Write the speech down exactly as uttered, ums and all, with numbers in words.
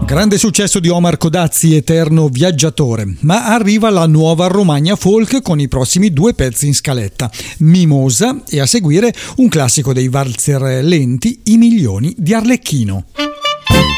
Grande successo di Omar Codazzi, Eterno Viaggiatore, ma arriva la nuova Romagna Folk con i prossimi due pezzi in scaletta, Mimosa e a seguire un classico dei valzer lenti, I milioni di Arlecchino.